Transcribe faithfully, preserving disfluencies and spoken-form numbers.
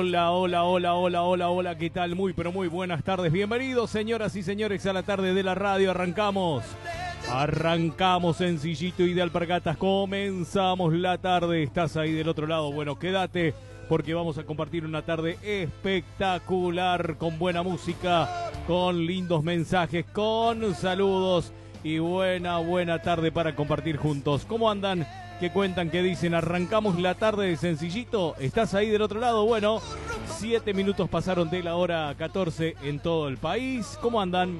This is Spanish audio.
Hola, hola, hola, hola, hola, hola, ¿qué tal? Muy, pero muy buenas tardes. Bienvenidos, señoras y señores, a la tarde de la radio. Arrancamos. Arrancamos sencillito, ideal para gatas. Comenzamos la tarde. Estás ahí del otro lado. Bueno, quédate porque vamos a compartir una tarde espectacular con buena música, con lindos mensajes, con saludos y buena, buena tarde para compartir juntos. ¿Cómo andan? ¿Qué cuentan? ¿Qué dicen? Arrancamos la tarde de sencillito. ¿Estás ahí del otro lado? Bueno, siete minutos pasaron de la hora catorce en todo el país. ¿Cómo andan?